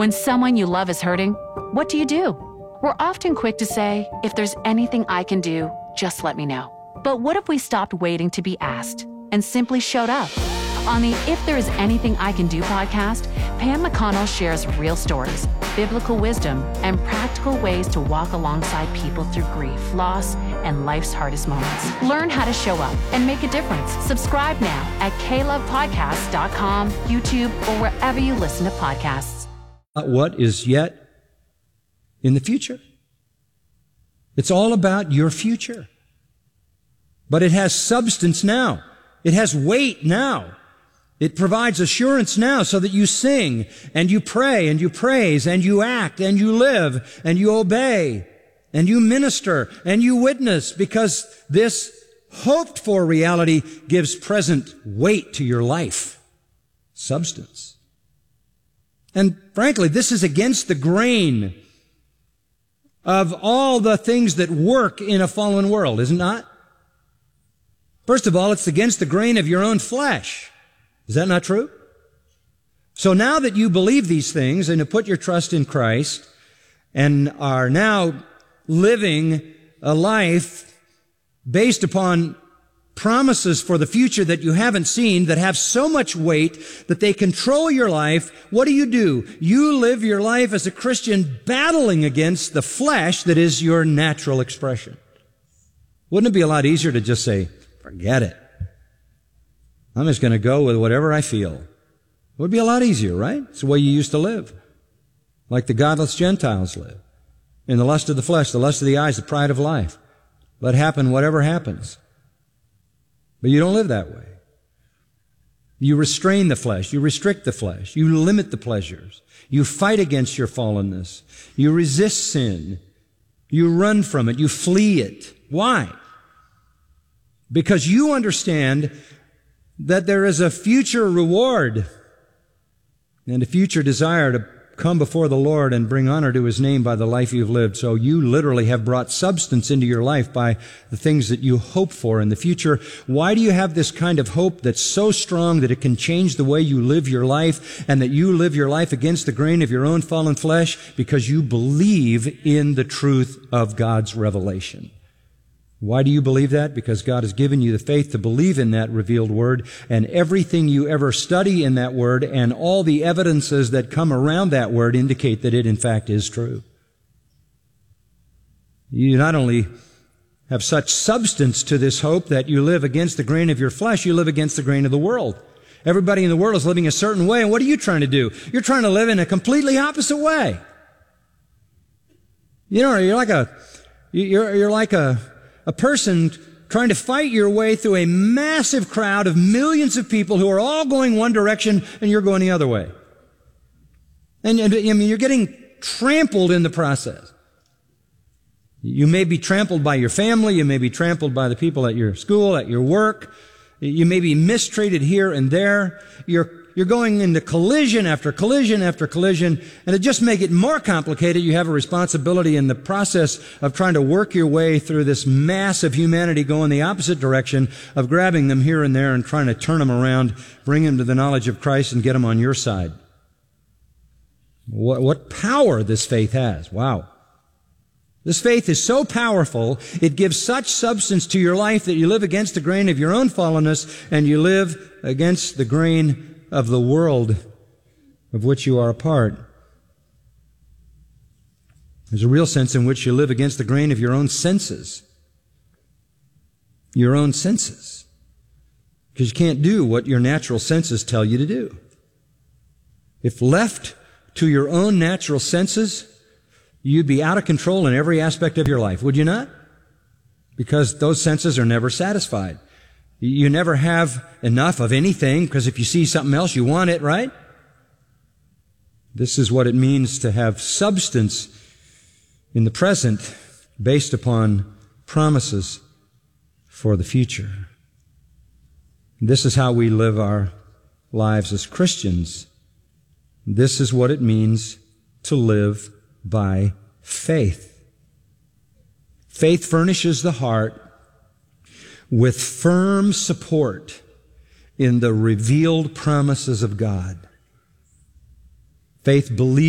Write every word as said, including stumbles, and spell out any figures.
When someone you love is hurting, what do you do? We're often quick to say, if there's anything I can do, just let me know. But what if we stopped waiting to be asked and simply showed up? On the If There Is Anything I Can Do podcast, Pam McConnell shares real stories, biblical wisdom, and practical ways to walk alongside people through grief, loss, and life's hardest moments. Learn how to show up and make a difference. Subscribe now at k love podcast dot com, YouTube, or wherever you listen to podcasts. What is yet in the future? It's all about your future. But it has substance now. It has weight now. It provides assurance now so that you sing and you pray and you praise and you act and you live and you obey and you minister and you witness, because this hoped for reality gives present weight to your life. Substance. And frankly, this is against the grain of all the things that work in a fallen world, is it not? First of all, it's against the grain of your own flesh. Is that not true? So now that you believe these things and have put your trust in Christ and are now living a life based upon promises for the future that you haven't seen, that have so much weight that they control your life, what do you do? You live your life as a Christian battling against the flesh that is your natural expression. Wouldn't it be a lot easier to just say, forget it. I'm just going to go with whatever I feel. It would be a lot easier, right? It's the way you used to live. Like the godless Gentiles live. In the lust of the flesh, the lust of the eyes, the pride of life. Let happen whatever happens. But you don't live that way. You restrain the flesh. You restrict the flesh. You limit the pleasures. You fight against your fallenness. You resist sin. You run from it. You flee it. Why? Because you understand that there is a future reward and a future desire to come before the Lord and bring honor to His name by the life you've lived. So you literally have brought substance into your life by the things that you hope for in the future. Why do you have this kind of hope that's so strong that it can change the way you live your life, and that you live your life against the grain of your own fallen flesh? Because you believe in the truth of God's revelation. Why do you believe that? Because God has given you the faith to believe in that revealed word, and everything you ever study in that word and all the evidences that come around that word indicate that it in fact is true. You not only have such substance to this hope that you live against the grain of your flesh, you live against the grain of the world. Everybody in the world is living a certain way, and what are you trying to do? You're trying to live in a completely opposite way. You know, you're like a, you're, you're like a, A person trying to fight your way through a massive crowd of millions of people who are all going one direction and you're going the other way. And, and I mean, you're getting trampled in the process. You may be trampled by your family. You may be trampled by the people at your school, at your work. You may be mistreated here and there. You're You're going into collision after collision after collision, and to just make it more complicated, you have a responsibility in the process of trying to work your way through this mass of humanity going the opposite direction, of grabbing them here and there and trying to turn them around, bring them to the knowledge of Christ and get them on your side. What, what power this faith has. Wow. This faith is so powerful, it gives such substance to your life that you live against the grain of your own fallenness, and you live against the grain of the world of which you are a part. There's a real sense in which you live against the grain of your own senses. Your own senses. Because you can't do what your natural senses tell you to do. If left to your own natural senses, you'd be out of control in every aspect of your life, would you not? Because those senses are never satisfied. You never have enough of anything, because if you see something else, you want it, right? This is what it means to have substance in the present based upon promises for the future. This is how we live our lives as Christians. This is what it means to live by faith. Faith furnishes the heart with firm support in the revealed promises of God. Faith believes